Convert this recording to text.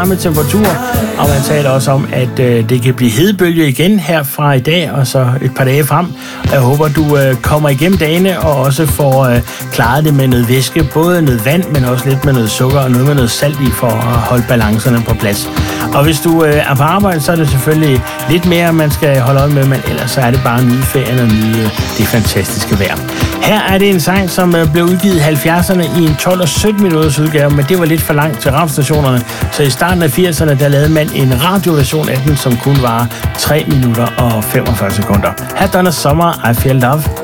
Samme temperatur, og man taler også om, at det kan blive hedebølge igen her fra i dag og så et par dage frem. Jeg håber, du kommer igennem dagene og også får klaret det med noget væske, både noget vand, men også lidt med noget sukker og noget med noget salt i for at holde balancerne på plads. Og hvis du er på arbejde, så er det selvfølgelig lidt mere, man skal holde øje med, men ellers så er det bare at nyde ferien og nyde det fantastiske vejr. Her er det en sang, som blev udgivet i 70'erne i en 12 og 17 minutters udgave, men det var lidt for langt til radiostationerne, så i starten af 80'erne, der lavede man en radioversion af den, som kun var 3 minutter og 45 sekunder. Her Donna Summer, I Feel Love.